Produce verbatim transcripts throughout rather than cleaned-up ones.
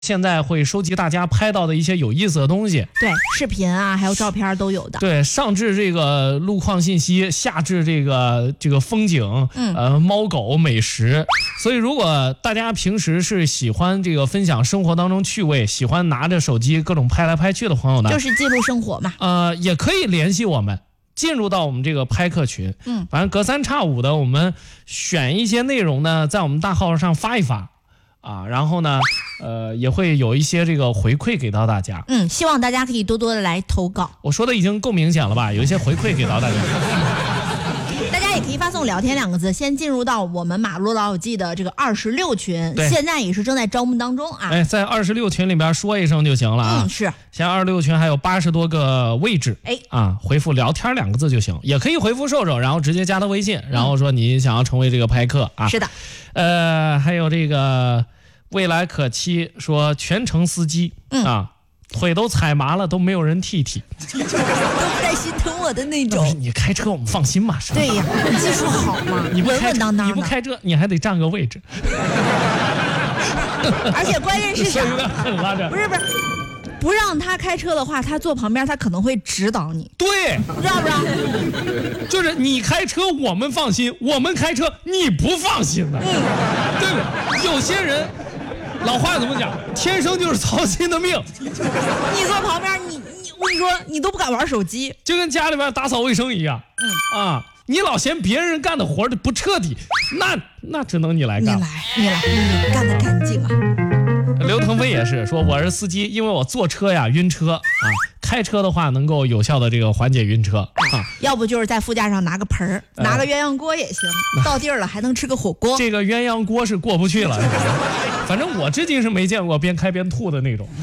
现在会收集大家拍到的一些有意思的东西， 对，视频啊，还有照片都有的。 对，上至这个路况信息，下至这个这个风景，嗯，呃，猫狗美食。所以，如果大家平时是喜欢这个分享生活当中趣味，喜欢拿着手机各种拍来拍去的朋友呢， 就是记录生活嘛。 呃，也可以联系我们。进入到我们这个拍客群，嗯，反正隔三差五的，我们选一些内容呢，在我们大号上发一发，啊，然后呢，呃，也会有一些这个回馈给到大家。 嗯，希望大家可以多多的来投稿。 我说的已经够明显了吧？有一些回馈给到大家。 大家也可以发送聊天两个字，先进入到我们马路老友记的这个二十六群，现在也是正在招募当中啊。 哎，在二十六群里边说一声就行了啊。 嗯，是。 现在二十六群还有八十多个位置，哎啊，回复聊天两个字就行，也可以回复瘦瘦，然后直接加他微信，然后说你想要成为这个拍客啊。 是的。 呃，还有这个未来可期说全程司机、嗯、啊，腿都踩麻了都没有人替替。 都不带心疼我的那种。 你开车我们放心嘛，是吧？ 对呀，你技术好嘛， 你不开稳稳当当的。 你不开车，你还得占个位置。 而且关键是啥？ 有点狠了这。 不是不是，不让他开车的话，他坐旁边，他可能会指导你。 对， 让不让？ 就是你开车我们放心，我们开车你不放心的，嗯、对不对？有些人。老话怎么讲？天生就是操心的命。 你坐旁边，你你我跟你说，你都不敢玩手机， 就跟家里边打扫卫生一样。嗯啊，你老嫌别人干的活不彻底，那那只能你来干。 你来，你来，你干得干净啊！ 刘腾飞也是说，我是司机，因为我坐车呀晕车啊，开车的话能够有效的这个缓解晕车啊。 要不就是在副驾上拿个盆儿，拿个鸳鸯锅也行，呃、到地儿了还能吃个火锅。 这个鸳鸯锅是过不去了。反正我至今是没见过边开边吐的那种。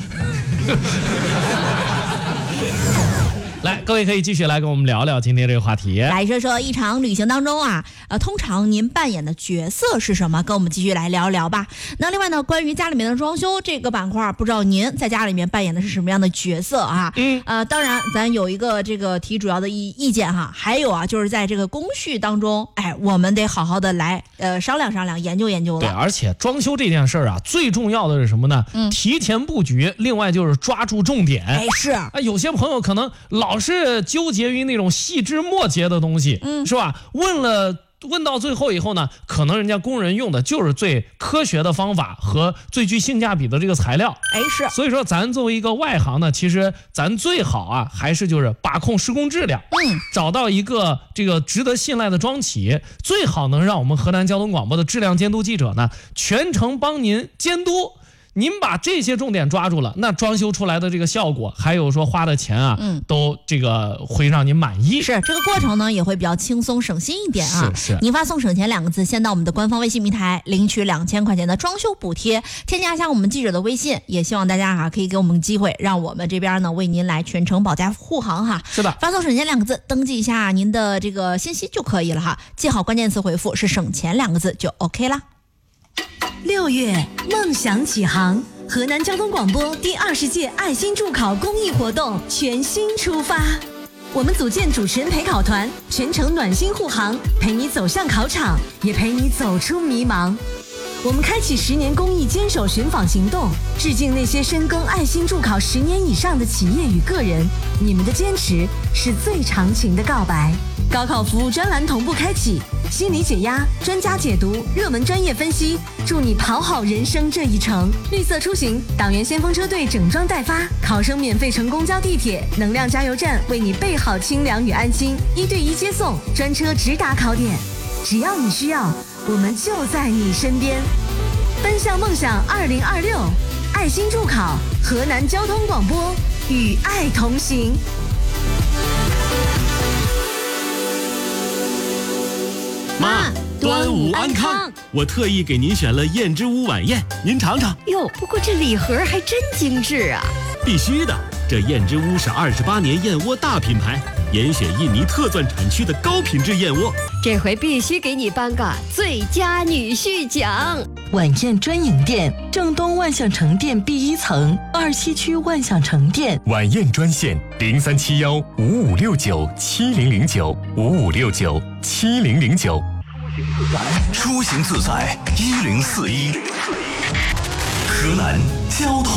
来，各位可以继续来跟我们聊聊今天这个话题。 来说说一场旅行当中啊，呃，通常您扮演的角色是什么？跟我们继续来聊一聊吧。那另外呢，关于家里面的装修这个板块，不知道您在家里面扮演的是什么样的角色啊？嗯，呃，当然咱有一个这个提主要的意意见哈，还有啊，就是在这个工序当中，哎，我们得好好的来呃商量商量，研究研究了。 对，而且装修这件事儿啊，最重要的是什么呢？嗯，提前布局，另外就是抓住重点。 哎，是啊， 有些朋友可能老。老是纠结于那种细枝末节的东西，嗯，是吧？问了问到最后以后呢，可能人家工人用的就是最科学的方法和最具性价比的这个材料， 哎，是。 所以说，咱作为一个外行呢，其实咱最好啊，还是就是把控施工质量，嗯，找到一个这个值得信赖的装企，最好能让我们河南交通广播的质量监督记者呢，全程帮您监督。您把这些重点抓住了，那装修出来的这个效果，还有说花的钱啊，嗯，都这个会让您满意。 是这个过程呢，也会比较轻松省心一点啊。 是是。 您发送省钱两个字，先到我们的官方微信平台领取两千块钱的装修补贴，添加一下我们记者的微信，也希望大家啊可以给我们机会，让我们这边呢为您来全程保驾护航哈。 是的。 发送省钱两个字，登记一下您的这个信息就可以了哈，记好关键词回复是省钱两个字就 OK 啦。 六月，梦想启航，河南交通广播第二十届爱心助考公益活动全新出发。我们组建主持人陪考团，全程暖心护航，陪你走向考场，也陪你走出迷茫。我们开启十年公益坚守寻访行动，致敬那些深耕爱心助考十年以上的企业与个人，你们的坚持是最长情的告白。高考服务专栏同步开启，心理解压、专家解读、热门专业分析，助你跑好人生这一程。绿色出行，党员先锋车队整装待发，考生免费乘公交地铁，能量加油站为你备好清凉与安心，一对一接送，专车直达考点。只要你需要，我们就在你身边。奔向梦想二零二六，爱心助考，河南交通广播与爱同行。 妈，端午安康！我特意给您选了燕之屋晚宴，您尝尝。 哟，不过这礼盒还真精致啊！ 必须的，这燕之屋是二十八年燕窝大品牌，严选印尼特钻产区的高品质燕窝。 这回必须给你颁个最佳女婿奖。 晚宴专营店，正东万象城店 B 一层，二七区万象城店。 晚宴专线零三七幺五五六九七零零九五五六九七零零九。 出行自在一零四一。 河南交通。